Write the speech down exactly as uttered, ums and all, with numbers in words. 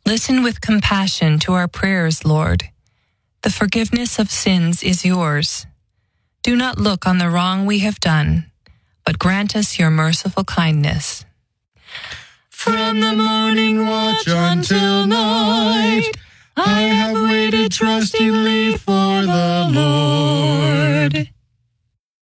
Listen with compassion to our prayers, Lord. The forgiveness of sins is yours. Do not look on the wrong we have done, but grant us your merciful kindness. From the morning watch until night,